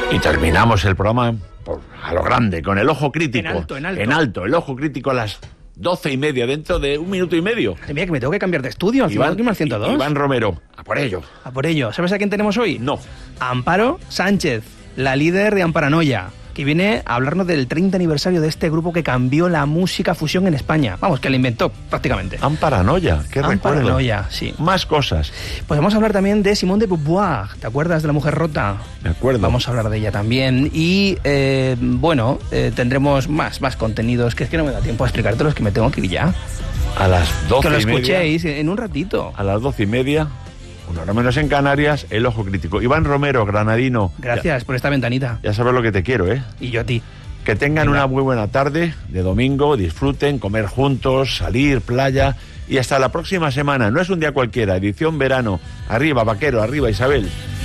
Y terminamos el programa a lo grande, con el ojo crítico. En alto. El ojo crítico a las 12:30, dentro de 1 minuto y medio. Mira que me tengo que cambiar de estudio, al Iván, al 102. Iván Romero, a por ello. A por ello. ¿Sabes a quién tenemos hoy? No. Amparo Sánchez, la líder de Amparanoia, que viene a hablarnos del 30 aniversario de este grupo que cambió la música fusión en España. Vamos, que la inventó prácticamente. Amparanoia, qué recuerdo. Amparanoia, sí. Más cosas. Pues vamos a hablar también de Simone de Beauvoir. ¿Te acuerdas de La mujer rota? Me acuerdo. Vamos a hablar de ella también. Y, tendremos más contenidos, que es que no me da tiempo a explicártelos, que me tengo que ir ya. A las 12:30. Que lo escuchéis en un ratito. A las 12:30, 1 hora menos en Canarias, el ojo crítico. Iván Romero, granadino. Gracias por esta ventanita. Ya sabes lo que te quiero, ¿eh? Y yo a ti. Que tengan una muy buena tarde de domingo, disfruten, comer juntos, salir, playa, y hasta la próxima semana. No es un día cualquiera, edición verano. Arriba, Vaquero, arriba, Isabel.